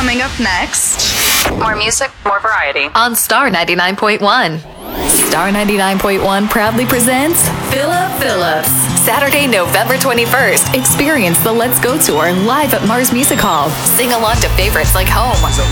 Coming up next, more music, more variety. On Star 99.1. Star 99.1 proudly presents Philip Phillips. Saturday, November 21st. Experience the Let's Go Tour live at Mars Music Hall. Sing along to favorites like Home,